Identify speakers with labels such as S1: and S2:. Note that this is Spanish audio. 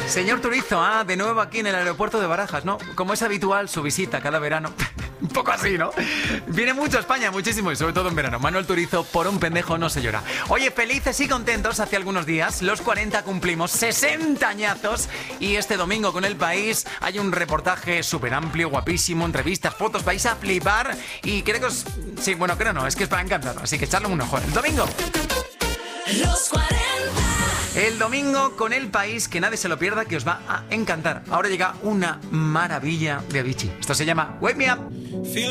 S1: Señor Turizo, de nuevo aquí en el aeropuerto de Barajas, ¿no? Como es habitual, su visita cada verano. Un poco así, ¿no? Viene mucho a España, muchísimo, y sobre todo en verano. Manuel Turizo, por un pendejo no se llora. Oye, felices y contentos, hace algunos días, los 40 cumplimos 60 añazos, y este domingo con El País hay un reportaje súper amplio, guapísimo, entrevistas, fotos, vais a flipar, y creo que os... Sí, bueno, creo no, es que os va a encantar, así que echadle un ojo. El domingo.
S2: Los 40.
S1: El domingo con El País, que nadie se lo pierda, que os va a encantar. Ahora llega una maravilla de Avicii. Esto se llama Wake Me Up.